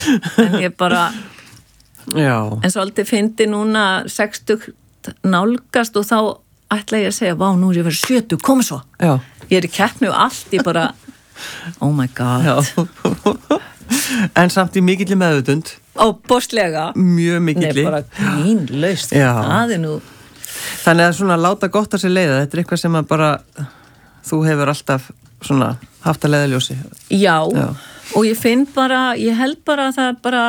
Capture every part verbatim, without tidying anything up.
en ég bara Já. En svolítið fyndi núna sextugt nálgast og þá ætla ég að segja, vá, nú er ég verið sjötug, komið svo. Já. Ég er í keppni og allt, ég bara, oh my god. Já. En samt í mikilli meðvutund. Óbóstlega. Mjög mikilli. Nei, bara grínlaust. Já. Það er nú. Þannig að svona láta gott að sér leiða, þetta er eitthvað sem að bara, þú hefur alltaf svona haft að leiðaljósi. Já, Já. Og ég finn bara, ég held bara að það bara,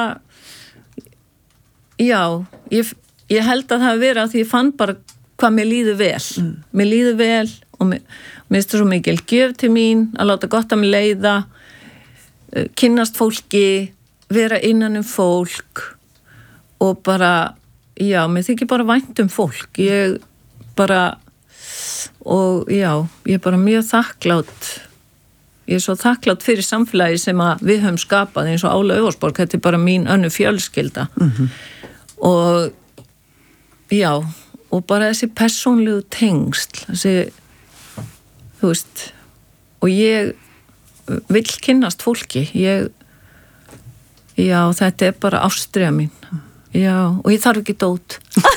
já, ég, ég held að það vera að því ég fann bara hvað mér líður vel. Mm. Mér líður vel og mér, mér finnst það svo mikil gjöf til mín að láta gott að mér leiða, kynnast fólki, vera innan um fólk og bara, já, mér þykir bara vænt um fólk. Ég bara, og já, ég er bara mjög þakklátt. Ég er svo þakklátt fyrir samfélagi sem að við höfum skapað eins og Ála Öfarsborg, þetta er bara mín önnu fjölskylda. Mm-hmm. Og já, og bara þessi persónlegu tengsl, þessi, þú veist, og ég vill kynnast fólki, ég, já, þetta er bara ástríða mín. Já, og ég þarf ekki dót.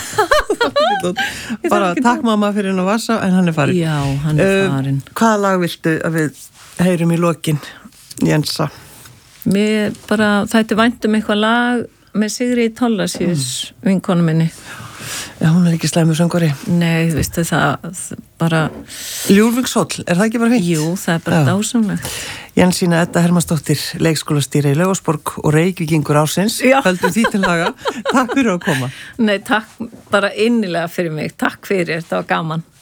Bara takk mamma fyrir henn að vassa, en hann er farin. Já, hann er farin. Uh, hvaða lag viltu að við heyrum í lokin, Jensa? Mér bara, þetta er vænt um eitthvað lag með Sigríði Thorlacius, mm. vinkonu minni. Já, hún er ekki slæmur söngvari. Nei, veistu það, bara... Ljúflingshóll, er það ekki bara fint? Jú, það er bara dásamlegt. Jensína Edda Hermannsdóttir, leikskólastýra í Laugarsborg og Reykvíkingur ársins. Höldum því til laga. Takk fyrir að koma. Nei, takk bara innilega fyrir mig. Takk fyrir, þetta var gaman.